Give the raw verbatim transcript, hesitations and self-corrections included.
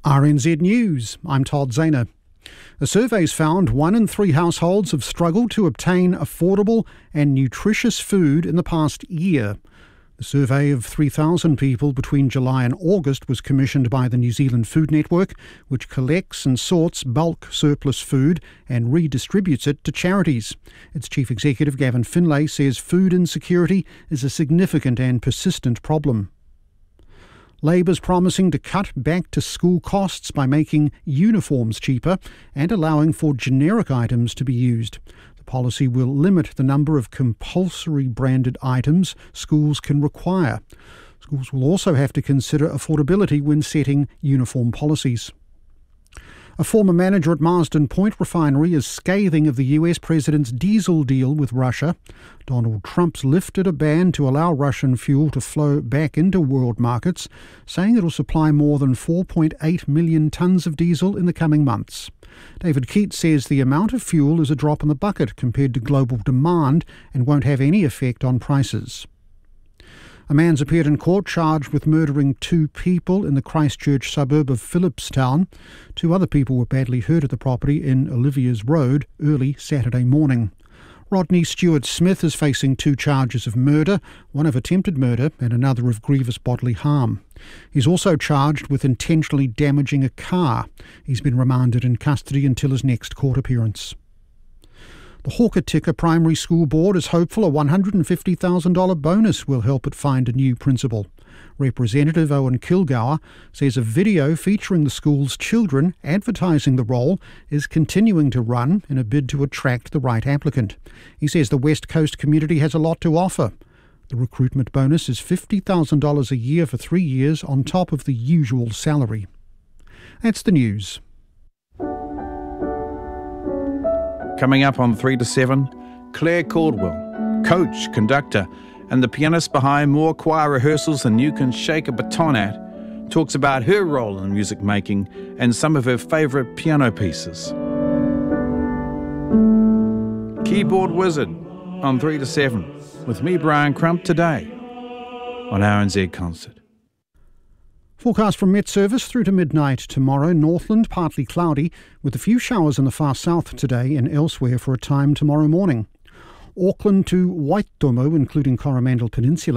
R N Z News, I'm Todd Zahner. A survey's found one in three households have struggled to obtain affordable and nutritious food in the past year. The survey of three thousand people between July and August was commissioned by the New Zealand Food Network, which collects and sorts bulk surplus food and redistributes it to charities. Its chief executive, Gavin Finlay, says food insecurity is a significant and persistent problem. Labour's promising to cut back to school costs by making uniforms cheaper and allowing for generic items to be used. The policy will limit the number of compulsory branded items schools can require. Schools will also have to consider affordability when setting uniform policies. A former manager at Marsden Point refinery is scathing of the U S president's diesel deal with Russia. Donald Trump's lifted a ban to allow Russian fuel to flow back into world markets, saying it will supply more than four point eight million tonnes of diesel in the coming months. David Keats says the amount of fuel is a drop in the bucket compared to global demand and won't have any effect on prices. A man's appeared in court charged with murdering two people in the Christchurch suburb of Phillipstown. Two other people were badly hurt at the property in Olivia's Road early Saturday morning. Rodney Stewart Smith is facing two charges of murder, one of attempted murder and another of grievous bodily harm. He's also charged with intentionally damaging a car. He's been remanded in custody until his next court appearance. The Hokitika Primary School Board is hopeful a one hundred fifty thousand dollars bonus will help it find a new principal. Representative Owen Kilgour says a video featuring the school's children advertising the role is continuing to run in a bid to attract the right applicant. He says the West Coast community has a lot to offer. The recruitment bonus is fifty thousand dollars a year for three years on top of the usual salary. That's the news. Coming up on three to seven, Claire Caldwell, coach, conductor, and the pianist behind more choir rehearsals than you can shake a baton at, talks about her role in music making and some of her favourite piano pieces. Keyboard Wizard on three to seven, with me, Brian Crump, today on R N Z Concert. Forecast from Met Service through to midnight tomorrow. Northland partly cloudy with a few showers in the far south today and elsewhere for a time tomorrow morning. Auckland to Waitomo, including Coromandel Peninsula.